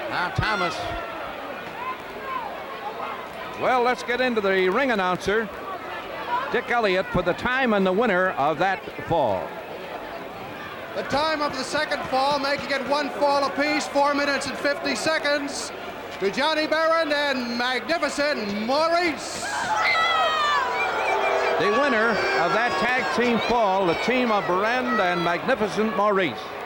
Now Thomas. Well, let's get into the ring announcer, Dick Elliott, for the time and the winner of that fall. The time of the second fall, making it 1 fall apiece, 4 minutes and 50 seconds to Johnny Barron and Magnificent Maurice. The winner of that tag team fall, the team of Barron and Magnificent Maurice.